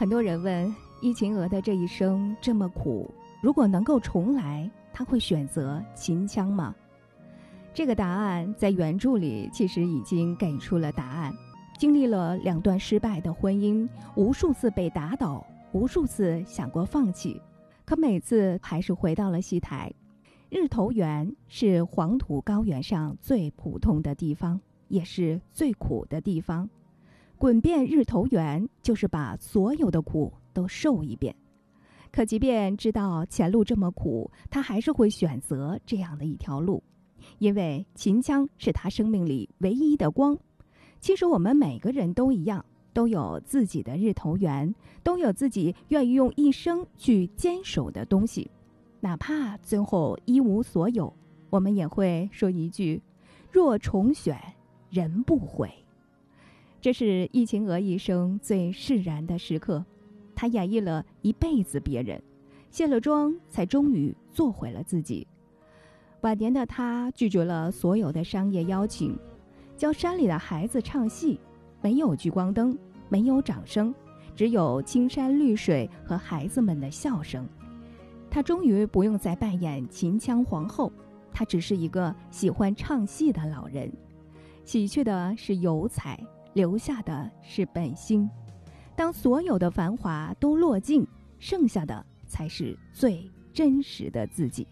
很多人问易秦娥的这一生这么苦，如果能够重来，她会选择秦腔吗？这个答案在原著里其实已经给出了答案。经历了2段失败的婚姻，无数次被打倒，无数次想过放弃，可每次还是回到了戏台。日头园是黄土高原上最普通的地方，也是最苦的地方。滚遍日头园，就是把所有的苦都受一遍。可即便知道前路这么苦，他还是会选择这样的一条路，因为秦腔是他生命里唯一的光。其实我们每个人都一样，都有自己的日头园，都有自己愿意用一生去坚守的东西。哪怕最后一无所有，我们也会说一句：若重选，人不悔。这是易秦娥一生最释然的时刻，她演绎了一辈子别人，卸了妆才终于做回了自己。晚年的她拒绝了所有的商业邀请，教山里的孩子唱戏，没有聚光灯，没有掌声，只有青山绿水和孩子们的笑声。她终于不用再扮演秦腔皇后，她只是一个喜欢唱戏的老人。洗去的是油彩，留下的是本心。当所有的繁华都落尽，剩下的才是最真实的自己。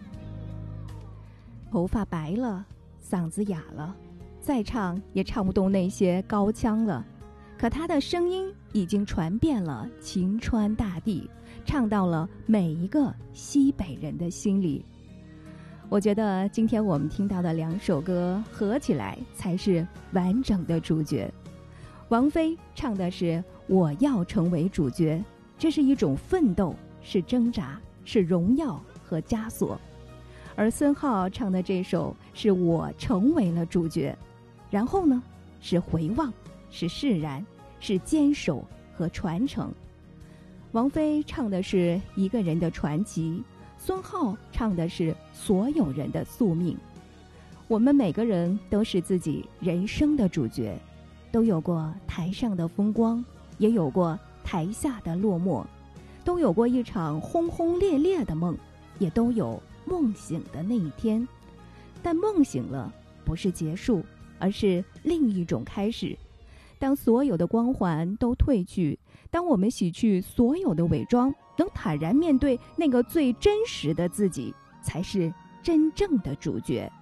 头发白了，嗓子哑了，再唱也唱不动那些高腔了，可他的声音已经传遍了秦川大地，唱到了每一个西北人的心里。我觉得今天我们听到的2首歌合起来才是完整的主角。王菲唱的是我要成为主角，这是一种奋斗，是挣扎，是荣耀和枷锁。而孙浩唱的这首是我成为了主角，然后呢，是回望，是释然，是坚守和传承。王菲唱的是一个人的传奇，孙浩唱的是所有人的宿命。我们每个人都是自己人生的主角，都有过台上的风光，也有过台下的落寞，都有过一场轰轰烈烈的梦，也都有梦醒的那一天。但梦醒了不是结束，而是另一种开始。当所有的光环都褪去，当我们洗去所有的伪装，能坦然面对那个最真实的自己，才是真正的主角。